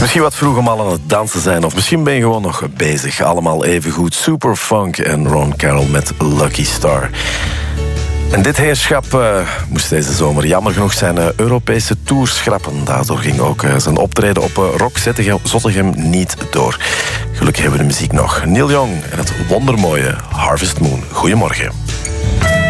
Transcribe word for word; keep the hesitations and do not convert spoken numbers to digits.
Misschien wat vroeg om al aan het dansen zijn, of misschien ben je gewoon nog bezig. Allemaal even goed. Superfunk en Ron Carroll met Lucky Star. En dit heerschap uh, moest deze zomer jammer genoeg zijn uh, Europese tour schrappen. Daardoor ging ook uh, zijn optreden op uh, Rock Zottegem niet door. Gelukkig hebben we de muziek nog. Neil Young en het wondermooie Harvest Moon. Goedemorgen.